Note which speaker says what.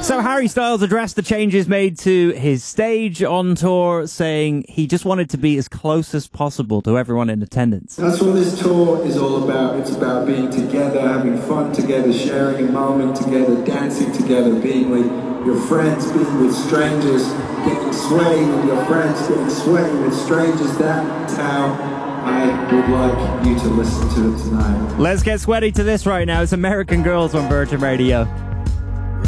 Speaker 1: So Harry Styles addressed the changes made to his stage on tour, saying he just wanted to be as close as possible to everyone in attendance.
Speaker 2: That's what this tour is all about. It's about being together, having fun together, sharing a moment together, dancing together, being with your friends, being with strangers, getting sweaty with your friends, getting sweaty with strangers. That's how I would like you to listen to it tonight.
Speaker 1: Let's get sweaty to this right now. It's American Girls on Virgin Radio.